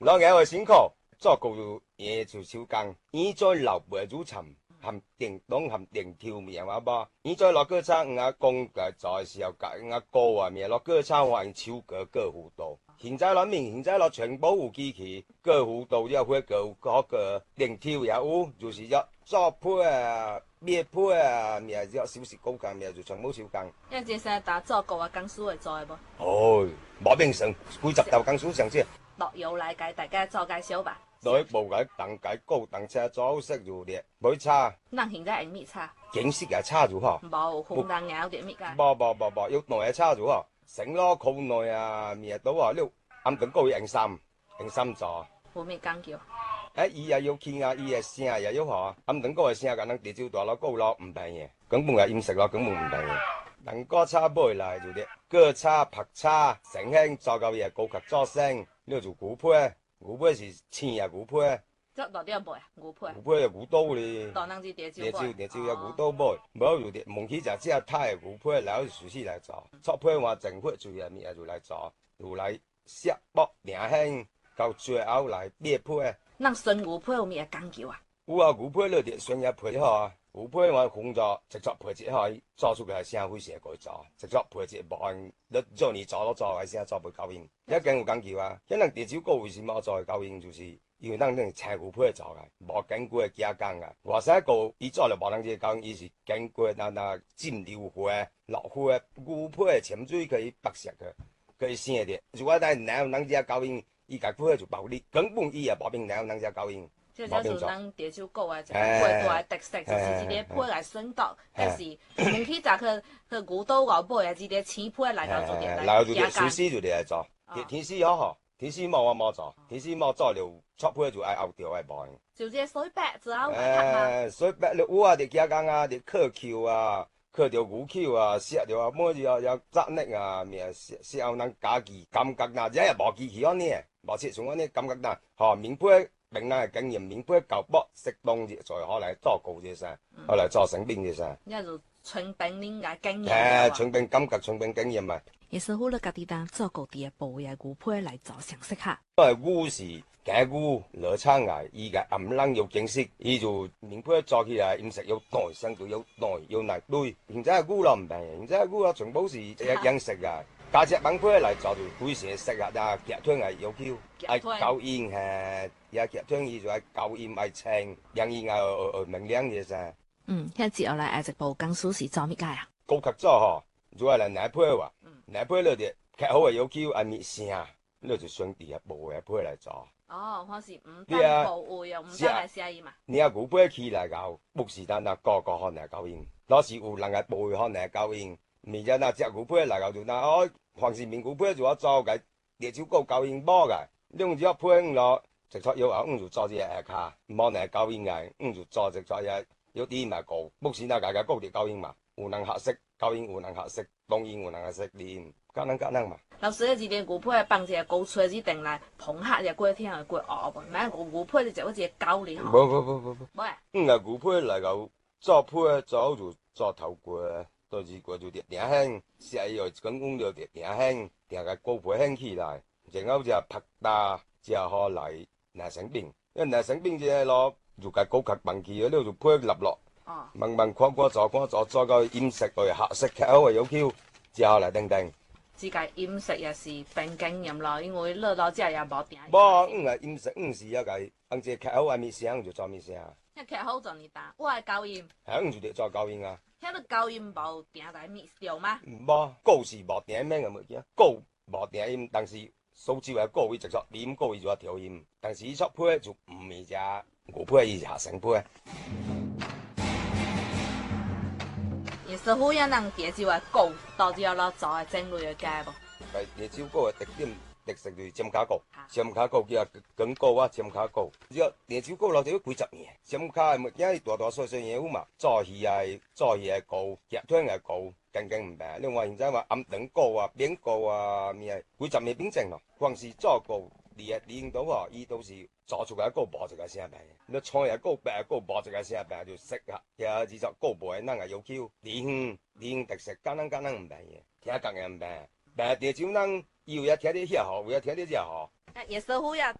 老眼會辛苦，做工就嘢就手工，伊再留袂煮沉，含電動含電條面話噃，伊再落個叉阿公嘅做時候，阿哥啊面落個叉還超過個輔導。現在攞面，現在攞全部有機器，個輔導又會個電條也有，就是一做配啊、滅配啊，面只少時高工，面就全部手工。 因這些打做工啊，工書會做嘅噃。 哦，冇名聲，幾十道工書上先。 落油嚟介大家做介紹吧。 來無解當解高當車做識就劣，冇差。 咱現在用咩差？ 景色也差咗嗬。 冇，紅人咬啲咩㗎？ 冇，要內也差咗嗬。成咯靠內啊，面到啊，你暗頓高用心做。 冇咩講究。 伊也要傾啊，伊嘅聲也要學，暗頓高嘅聲，可能地招大咯高咯唔平嘅，根本係飲食咯，根本唔平嘅。能歌叉杯嚟就啲，歌叉拍叉，成興做夠嘢高級做聲，呢個做鼓配，鼓配是青啊鼓配。 即落啲杯啊，鼓配。 鼓配又鼓刀咧。 當當之地招。 地招有鼓刀杯，冇就啲蒙起就只係太鼓配，嚟熟悉嚟做，作配話正配做嘢咩就嚟做，就嚟石剝年輕，到最後嚟咩配。 咱純鼓配有咩講究啊？ 有啊，鼓配咧啲純嘢配好，鼓配我工作直接配置好，做出嚟聲會成個做，直接配置無按你做你做都做，係聲做唔夠應，一定有講究啊！可能地招高為什麼做夠應，就是因為咱啲青鼓配做嘅，無經過加工嘅。話曬個伊做就無能只講，伊是經過那浸流血、落血，鼓配潛水可以白色嘅，可以生啲。如果但係能只夠應。伊家配就暴力，根本伊也無變了，人家教因。 即係就咱地招高啊，一個配大特色，就是一個配來選擇，但是唔去就去古刀外配啊，一個青配來到做啲來做啲小事就嚟做，天時好，天時冇我冇做，天時冇做了，出配就愛拗掉愛幫。 就啲水白就好拍水白你有啊，啲加工啊，啲刻扣啊。佢條骨橋啊，石條啊，每有扎力啊，面石後能加技感覺嗱，一日無機器安尼，無切從安尼感覺嗱，嗬，面配明仔嘅經驗，面配夠薄，適當啲再可嚟做高啲先，可嚟做成兵啲先。 一就純兵恁嘅經驗。 純兵感覺，純兵經驗啊。 也是好了，家己當做高啲嘅部嘅骨配嚟做常識下。 因為股市。假股攞餐牙，伊個暗冷要景色，伊就面配做起來飲食要耐，生度要耐要耐對。現在股咯唔平，現在股咯全部是飲食啊，價值猛配嚟做就非常適合啊，夾湯係要求，係夠煙係，也夾湯伊就係夠煙係清，讓伊明亮嘅噻。 現接落嚟直播講書是做咩解啊？ 高級做嗬，如果係奶配話，奶配嗰啲較好嘅要求係滅聲，呢就上第一步嘅配嚟做。 哦，我是唔單部會又唔單係寫意嘛。 你阿古杯起嚟搞，不是單那個可能夠應，攞時有人嘅背可能夠應，咪就那隻古杯嚟搞就那哦，凡是面古杯就我做嘅，地招高夠應波嘅，用隻配落，直接要就做隻下卡，冇能夠應嘅，就做直接嘢，有啲咪高，不是那個高啲夠應嘛，有能合適夠應，有能合適，當然有能合適練，簡單嘛。 老師嘅一點骨配放一個高出一定來捧下一過天嘅過學噃，買個骨配就一個高哩嗬。 冇。 冇啊，骨配嚟搞做配做就做頭過，到時過就跌定輕，石又根本就跌定輕，定個高配輕起來，然後就拍打，之後嚟拿成兵，因為拿成兵就攞就個高級bằng器，呢就配立落，慢慢看做個飲食對合適較好嘅要求，之後嚟定。 自家飲食也是憑經驗咯，因為落到這也冇定。 冇，係飲食是一個，按隻較好係咩聲就做咩聲。 一較好就你打，我係高音。 係，就得做高音啊。 聽到高音冇定在咩調嗎？ 冇，高是冇定咩嘅物件，高冇定音，但是蘇州嘅高位直接點高位就調音，但是伊出配就唔係只牛配，伊是下成配。 也是好有人地招係高，到底要攞做係正類嘅街噃。 係地招高嘅特點，特色就尖卡高，尖卡高叫更高啊，尖卡高。只要地招高落就要幾十年，尖卡係物件大大細細嘢好嘛，做戲係高，夾湯係高，更唔平。你話現在話暗等高啊，邊高啊，咩幾十年變正咯，光是做高。練到喎，伊都是做出來高保值嘅聲病，你創又高白高保值嘅聲病就適合，又至少高保嘅能係要求，練特色簡單唔平嘅，聽講嘅唔平，但係地招能要一聽啲嘢好，要聽啲嘢好。 也是好呀，